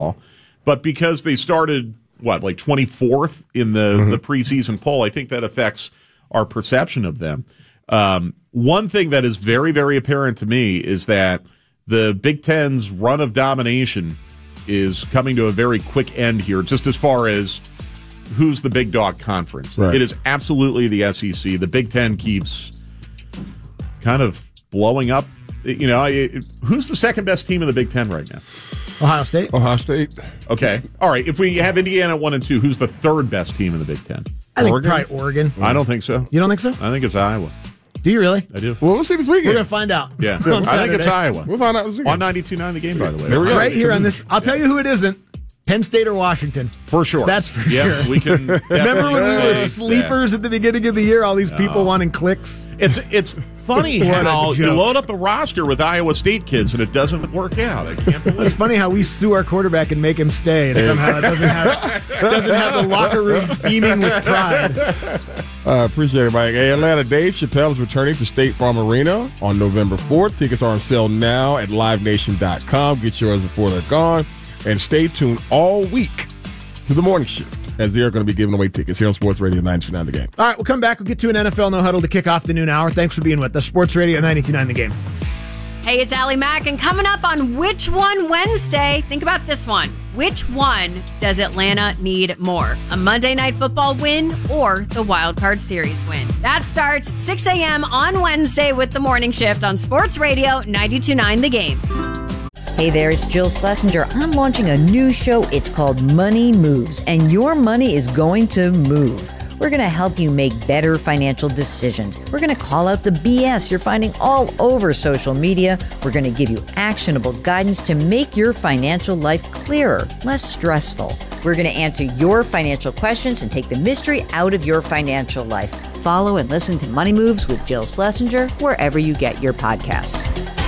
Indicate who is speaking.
Speaker 1: But because they started, like 24th in the preseason poll, I think that affects our perception of them. One thing that is very, very apparent to me is that the Big Ten's run of domination is coming to a very quick end here, just as far as who's the big dog conference.
Speaker 2: Right.
Speaker 1: It is absolutely the SEC. The Big Ten keeps kind of blowing up. Who's the second best team in the Big Ten right now?
Speaker 3: Ohio State.
Speaker 1: Okay. All right. If we have Indiana 1 and 2, who's the third best team in the Big Ten?
Speaker 3: I think probably Oregon.
Speaker 1: I don't think so.
Speaker 3: You don't think so?
Speaker 1: I think it's Iowa.
Speaker 3: Do you really?
Speaker 1: I do.
Speaker 2: Well, we'll see this weekend.
Speaker 3: We're going to find out.
Speaker 1: Yeah. I think it's Iowa.
Speaker 2: We'll find out this weekend.
Speaker 1: On 92.9 The Game, by the way.
Speaker 2: There we go.
Speaker 3: Right here on this. I'll tell you who it isn't. Penn State or Washington.
Speaker 1: For sure.
Speaker 3: That's for
Speaker 1: sure. We can.
Speaker 3: Remember when we were sleepers at the beginning of the year? All these people wanting clicks.
Speaker 1: It's funny how you load up a roster with Iowa State kids and it doesn't work out. I can't believe
Speaker 3: It's funny how we sue our quarterback and make him stay, and somehow it doesn't have the locker room beaming with pride.
Speaker 2: Appreciate it, Mike. Hey, Atlanta, Dave Chappelle is returning to State Farm Arena on November 4th. Tickets are on sale now at livenation.com. Get yours before they're gone. And stay tuned all week to the morning shift, as they're going to be giving away tickets here on Sports Radio 92.9 The Game.
Speaker 3: All right, we'll come back. We'll get to an NFL No Huddle to kick off the noon hour. Thanks for being with us. Sports Radio 92.9 The Game.
Speaker 4: Hey, it's Allie Mack, and coming up on Which One Wednesday, think about this one. Which one does Atlanta need more? A Monday Night Football win or the Wild Card Series win? That starts 6 a.m. on Wednesday with the morning shift on Sports Radio 92.9 The Game.
Speaker 5: Hey there, it's Jill Schlesinger. I'm launching a new show. It's called Money Moves, and your money is going to move. We're going to help you make better financial decisions. We're going to call out the BS you're finding all over social media. We're going to give you actionable guidance to make your financial life clearer, less stressful. We're going to answer your financial questions and take the mystery out of your financial life. Follow and listen to Money Moves with Jill Schlesinger wherever you get your podcasts.